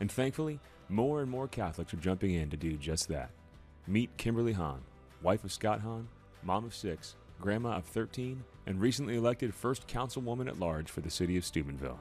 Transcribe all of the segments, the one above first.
And thankfully, more and more Catholics are jumping in to do just that. Meet Kimberly Hahn, wife of Scott Hahn, mom of 6, grandma of 13, and recently elected first councilwoman at large for the city of Steubenville.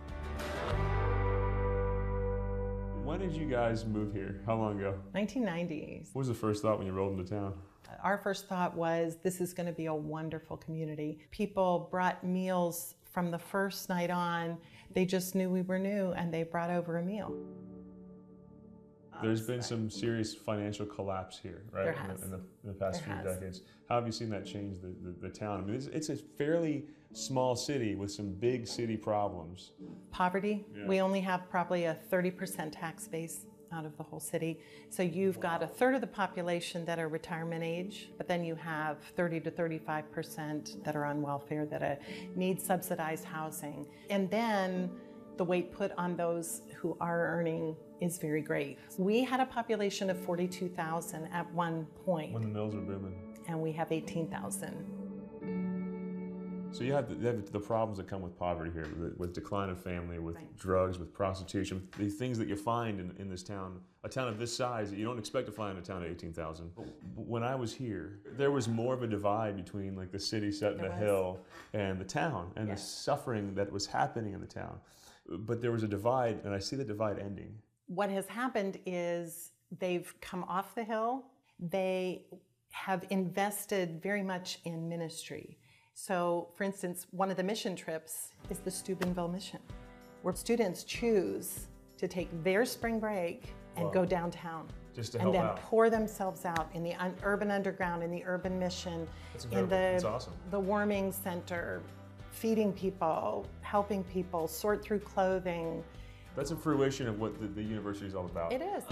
When did you guys move here? How long ago? 1990s. What was the first thought when you rolled into town? Our first thought was, this is going to be a wonderful community. People brought meals from the first night on. They just knew we were new, and they brought over a meal. There's been some serious financial collapse here, right? There has. In the past few decades. How have you seen that change the town? I mean, it's a fairly small city with some big city problems. Poverty. Yeah. We only have probably a 30% tax base out of the whole city. So you've got a third of the population that are retirement age, but then you have 30 to 35% that are on welfare, that need subsidized housing. And then the weight put on those who are earning is very great. We had a population of 42,000 at one point. When the mills were booming. And we have 18,000. So you have the problems that come with poverty here, with decline of family, with right. drugs, with prostitution, with the things that you find in this town, a town of this size that you don't expect to find in a town of 18,000. When I was here, there was more of a divide between like the city set in the hill and the town, and the suffering that was happening in the town. But there was a divide, and I see the divide ending. What has happened is they've come off the hill. They have invested very much in ministry. So, for instance, one of the mission trips is the Steubenville Mission, where students choose to take their spring break and go downtown. Just to help out. And then pour themselves out in the urban underground, in the urban mission, in That's awesome. The warming center, feeding people, helping people, sort through clothing. That's a fruition of what the university is all about. It is.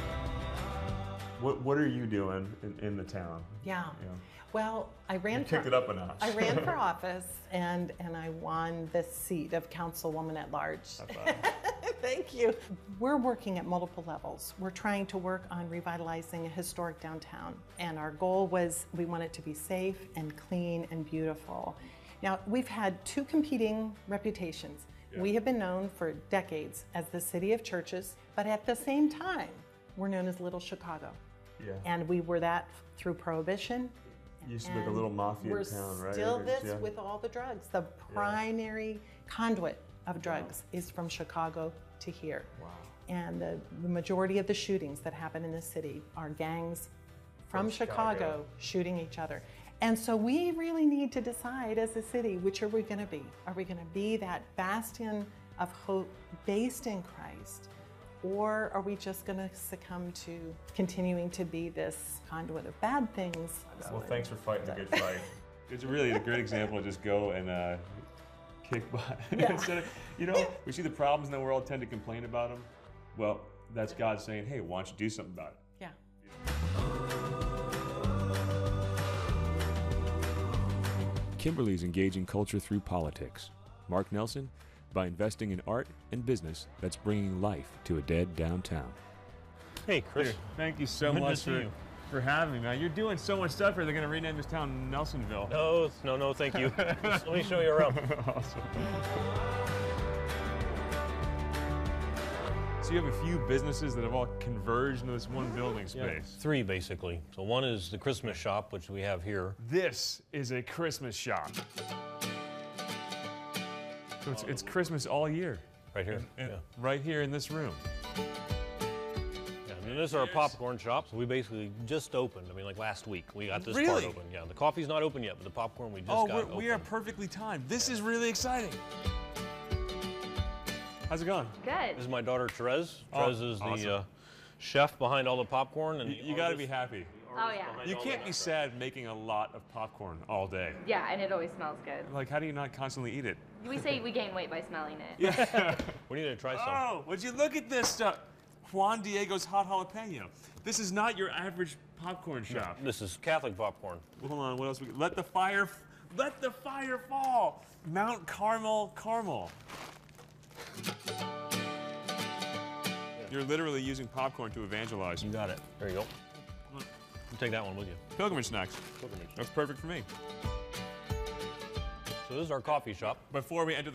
What are you doing in the town? Yeah. Well, I ran. You kicked it up a notch. I ran for office, and I won the seat of councilwoman at large. Thank you. We're working at multiple levels. We're trying to work on revitalizing a historic downtown, and our goal was we want it to be safe and clean and beautiful. Now, we've had two competing reputations. Yeah. We have been known for decades as the city of churches, but at the same time, we're known as Little Chicago. Yeah. And we were that through Prohibition. Used to be like a little mafia town, right? We're still this with all the drugs. The primary conduit of drugs is from Chicago to here. Wow. And the majority of the shootings that happen in the city are gangs from Chicago shooting each other. And so we really need to decide as a city, which are we going to be? Are we going to be that bastion of hope based in Christ? Or are we just going to succumb to continuing to be this conduit of bad things? Well, thanks for fighting the good fight. It's really a great example to just go and kick butt. Instead of, we see the problems in the world, tend to complain about them. Well, that's God saying, hey, why don't you do something about it? Yeah. Kimberly's engaging culture through politics. Mark Nelson, by investing in art and business that's bringing life to a dead downtown. Hey, Chris. Thank you so much for having me, man. You're doing so much stuff here. They're going to rename this town Nelsonville. No, thank you. Let me show you around. Awesome. So you have a few businesses that have all converged into this one building space. Yeah, 3 basically. So one is the Christmas shop, which we have here. This is a Christmas shop. So it's Christmas all year. Right here. Right here in this room. Yeah, and this is our popcorn shop. So we basically just opened. I mean, like last week, we got this part open. Yeah, the coffee's not open yet, but the popcorn we just got open. We are perfectly timed. This is really exciting. How's it going? Good. This is my daughter, Therese. Therese is the chef behind all the popcorn. And you got to be happy. Oh, yeah. You can't be sad making a lot of popcorn all day. Yeah, and it always smells good. Like, how do you not constantly eat it? We say we gain weight by smelling it. Yeah. We need to try some. Oh, would you look at this stuff? Juan Diego's hot jalapeno. This is not your average popcorn shop. This is Catholic popcorn. Well, hold on, what else? Let the fire fall. Mount Carmel caramel. You're literally using popcorn to evangelize. You got it. There you go. You take that one with you. Pilgrimage snacks. Pilgrimage. That's perfect for me. So this is our coffee shop. Before we enter